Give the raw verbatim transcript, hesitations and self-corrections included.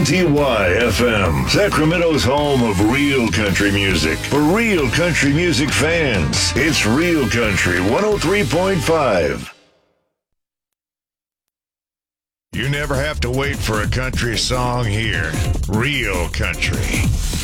N T Y F M, Sacramento's home of real country music. For real country music fans, it's Real Country one oh three point five. You never have to wait for a country song here. Real country.